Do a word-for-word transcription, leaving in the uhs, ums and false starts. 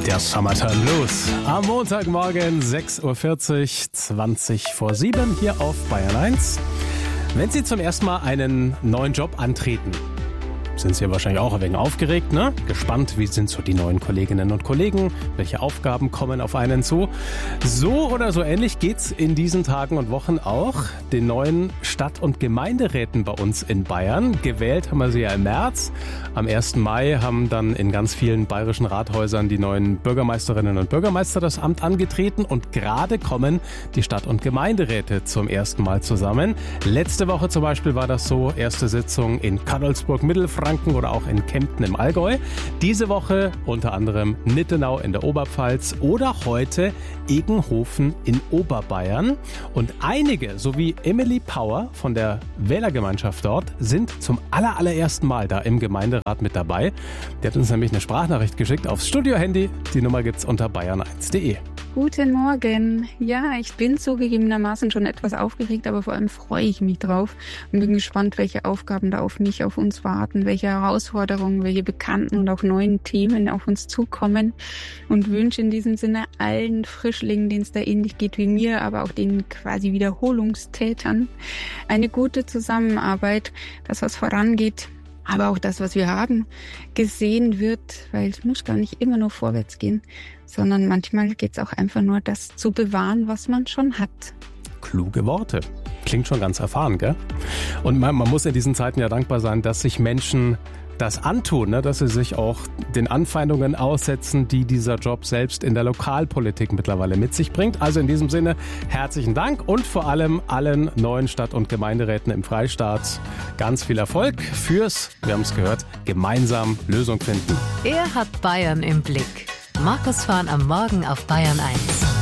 Der Summertime Blues. Am Montagmorgen sechs Uhr vierzig, zwanzig vor sieben hier auf Bayern eins. Wenn Sie zum ersten Mal einen neuen Job antreten, sind Sie wahrscheinlich auch ein wenig aufgeregt, ne? Gespannt, wie sind so die neuen Kolleginnen und Kollegen, welche Aufgaben kommen auf einen zu. So oder so ähnlich geht's in diesen Tagen und Wochen auch den neuen Stadt- und Gemeinderäten bei uns in Bayern. Gewählt haben wir sie ja im März. Am ersten Mai haben dann in ganz vielen bayerischen Rathäusern die neuen Bürgermeisterinnen und Bürgermeister das Amt angetreten und gerade kommen die Stadt- und Gemeinderäte zum ersten Mal zusammen. Letzte Woche zum Beispiel war das so, erste Sitzung in Cadolzburg-Mittelfranken oder auch in Kempten im Allgäu. Diese Woche unter anderem Nittenau in der Oberpfalz oder heute Egenhofen in Oberbayern. Und einige, so wie Emily Power von der Wählergemeinschaft dort, sind zum aller, allerersten Mal da im Gemeinderat mit dabei. Der hat uns nämlich eine Sprachnachricht geschickt aufs Studio-Handy. Die Nummer gibt's unter bayern eins punkt de. Guten Morgen. Ja, ich bin zugegebenermaßen schon etwas aufgeregt, aber vor allem freue ich mich drauf und bin gespannt, welche Aufgaben da auf mich, auf uns warten, welche Herausforderungen, welche bekannten und auch neuen Themen auf uns zukommen und wünsche in diesem Sinne allen Frischlingen, denen es da ähnlich geht wie mir, aber auch den quasi Wiederholungstätern, eine gute Zusammenarbeit, dass was vorangeht. Aber auch das, was wir haben, gesehen wird, weil es muss gar nicht immer nur vorwärts gehen, sondern manchmal geht es auch einfach nur, das zu bewahren, was man schon hat. Kluge Worte. Klingt schon ganz erfahren, gell? Und man, man muss in diesen Zeiten ja dankbar sein, dass sich Menschen das antun, ne? Dass sie sich auch den Anfeindungen aussetzen, die dieser Job selbst in der Lokalpolitik mittlerweile mit sich bringt. Also in diesem Sinne herzlichen Dank und vor allem allen neuen Stadt- und Gemeinderäten im Freistaat ganz viel Erfolg fürs, wir haben es gehört, gemeinsam Lösung finden. Er hat Bayern im Blick. Markus Fahn am Morgen auf Bayern eins.